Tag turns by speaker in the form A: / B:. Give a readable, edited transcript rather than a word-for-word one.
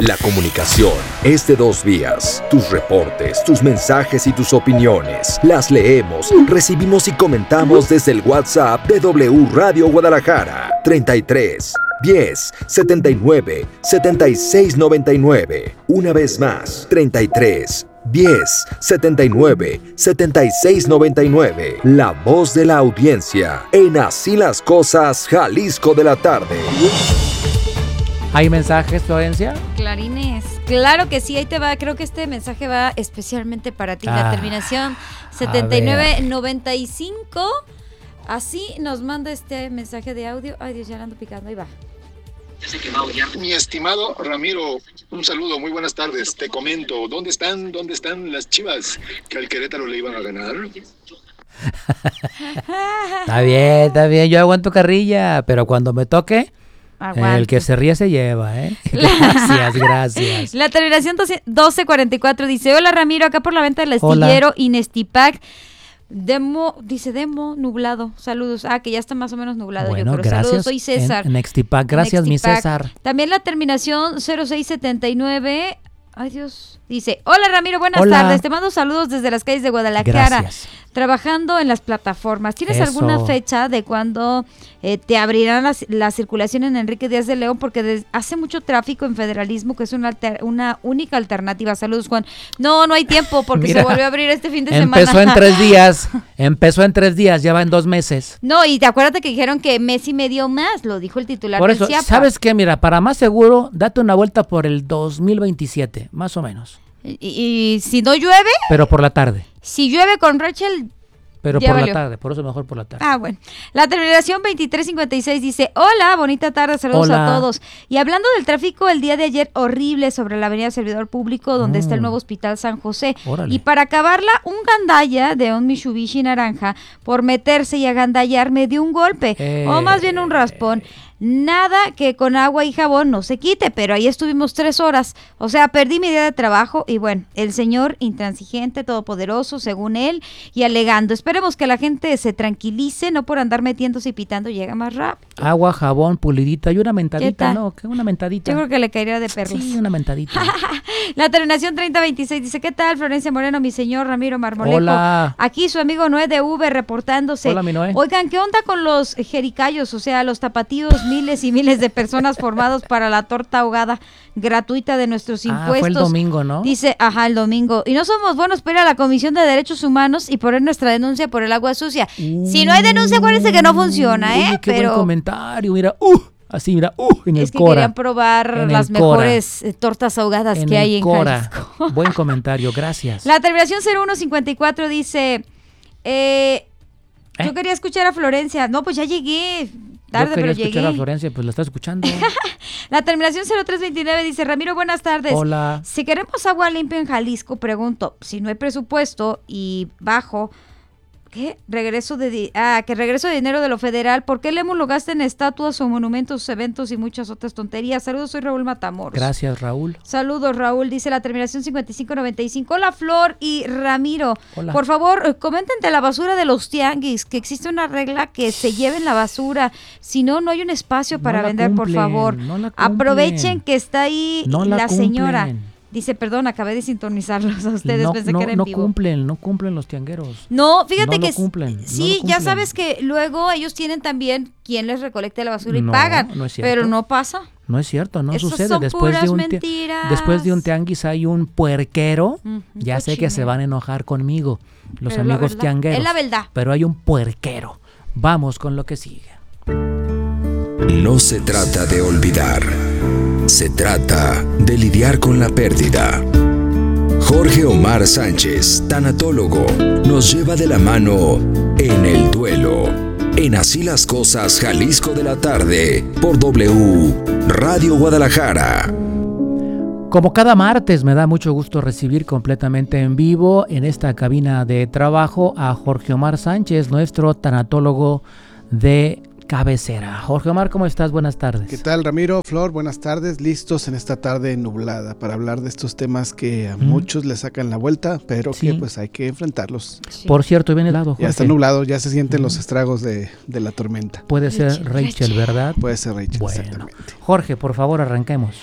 A: La comunicación es de dos vías. Tus reportes, tus mensajes y tus opiniones. Las leemos, recibimos y comentamos desde el WhatsApp de W Radio Guadalajara. 33 10 79 76 99. Una vez más, 33 10 79 76 99. La voz de la audiencia en Así las Cosas, Jalisco de la tarde.
B: ¿Hay mensajes, Florencia?
C: Clarines, claro que sí, ahí te va. Creo que este mensaje va especialmente para ti. La terminación 7995. Así nos manda este mensaje de audio. Ay, Dios, ya la ando picando, ahí va.
D: Mi estimado Ramiro, un saludo, muy buenas tardes. Te comento, ¿dónde están las Chivas que al Querétaro le iban a ganar?
B: Está bien, yo aguanto carrilla, pero cuando me toque,
C: Aguante.
B: El que se ríe se lleva, ¿eh? Gracias.
C: La terminación 1244 dice: hola Ramiro, acá por la venta del astillero Inestipac. Demo nublado. Saludos. Que ya está más o menos nublado.
B: Bueno,
C: yo creo.
B: gracias.
C: Saludos, soy César.
B: En Nextipac. Gracias, mi César.
C: También la terminación 0679. Ay, Dios. Dice: hola Ramiro, buenas tardes. Te mando saludos desde las calles de Guadalajara.
B: Gracias.
C: Trabajando en las plataformas. ¿Tienes alguna fecha de cuándo te abrirán la circulación en Enrique Díaz de León? Porque hace mucho tráfico en Federalismo, que es una única alternativa. Saludos, Juan. No hay tiempo porque se volvió a abrir este fin de semana.
B: Empezó en 3 días, ya va en 2 meses.
C: No, y te acuérdate que dijeron que mes y medio más, lo dijo el titular
B: Por
C: del
B: eso,
C: CIAPA.
B: ¿sabes qué? Mira, para más seguro, date una vuelta por el 2027, más o menos.
C: Y si no llueve.
B: Pero por la tarde.
C: Si llueve con Rachel.
B: Pero por la tarde, por eso mejor por la tarde.
C: Bueno. La terminación 2356 dice: hola, bonita tarde, saludos a todos. Y hablando del tráfico, el día de ayer horrible sobre la avenida Servidor Público, donde está el nuevo Hospital San José.
B: Órale.
C: Y para acabarla, un gandalla de un Mitsubishi naranja, por meterse y agandallar, me dio un golpe, o más bien un raspón. Nada que con agua y jabón no se quite, pero ahí estuvimos 3 horas. O sea, perdí mi día de trabajo y bueno, el señor intransigente, todopoderoso, según él, y alegando. Esperemos que la gente se tranquilice, no por andar metiéndose y pitando, llega más rápido.
B: Agua, jabón, pulidita y una mentadita, ¿no? ¿Qué una mentadita?
C: Yo creo que le caería de perlas.
B: Sí, una mentadita.
C: La terminación 3026 dice: ¿qué tal, Florencia Moreno, mi señor Ramiro Marmolejo?
B: Hola.
C: Aquí su amigo Noé de V reportándose.
B: Hola, mi Noé.
C: Oigan, ¿qué onda con los jericayos? O sea, los tapatíos, miles y miles de personas formados para la torta ahogada gratuita de nuestros impuestos.
B: Fue el domingo, ¿no?
C: Dice, el domingo. Y no somos buenos para ir a la Comisión de Derechos Humanos y poner nuestra denuncia por el agua sucia. Si no hay denuncia, acuérdense que no funciona, ¿eh?
B: Oye, qué buen comentario, mira, así, mira, en el
C: es que
B: Cora.
C: querían probar las mejores tortas ahogadas que hay en Jalisco.
B: Buen comentario, gracias.
C: La terminación 0154 dice, yo quería escuchar a Florencia. No, pues ya llegué. Tarde, pero llegué.
B: Escuchar a Florencia, pues la está escuchando.
C: La terminación 0329 dice: Ramiro, buenas tardes.
B: Hola.
C: Si queremos agua limpia en Jalisco, pregunto, si no hay presupuesto y bajo, ¿qué? Regreso de dinero de lo federal, ¿por qué Lemus lo gasta en estatuas o monumentos, eventos y muchas otras tonterías? Saludos, soy Raúl Matamoros.
B: Gracias, Raúl.
C: Saludos, Raúl, dice la terminación 5595. Hola, Flor y Ramiro.
B: Hola.
C: Por favor, comenten de la basura de los tianguis, que existe una regla que se lleven la basura, si no, no hay un espacio para vender, por favor. Aprovechen que está ahí la señora. Dice, perdón, acabé de sintonizarlos a ustedes, pensé que era en vivo.
B: No cumplen los tiangueros.
C: No, fíjate que
B: sí,
C: ya sabes que luego ellos tienen también quien les recolecte la basura y pagan,
B: no es cierto.
C: Pero no pasa.
B: No es cierto, no
C: Esas
B: sucede.
C: Son
B: después
C: mentiras.
B: de un tianguis hay un puerquero, ya sé que se van a enojar conmigo, los amigos tiangueros.
C: Es la verdad.
B: Pero hay un puerquero. Vamos con lo que sigue.
A: No se trata de olvidar. Se trata de lidiar con la pérdida. Jorge Omar Sánchez, tanatólogo, nos lleva de la mano en el duelo. En Así las Cosas, Jalisco de la tarde, por W Radio Guadalajara.
B: Como cada martes, me da mucho gusto recibir completamente en vivo en esta cabina de trabajo a Jorge Omar Sánchez, nuestro tanatólogo de cabecera. Jorge Omar, ¿cómo estás? Buenas tardes.
E: ¿Qué tal, Ramiro? Flor, buenas tardes. Listos en esta tarde nublada para hablar de estos temas que a muchos les sacan la vuelta, pero que pues hay que enfrentarlos.
B: Sí. Por cierto, viene helado, Jorge.
E: Ya está nublado, ya se sienten los estragos de la tormenta.
B: Puede ser Rachel, ¿verdad?
E: Puede ser Rachel,
B: bueno.
E: exactamente.
B: Jorge, por favor, arranquemos.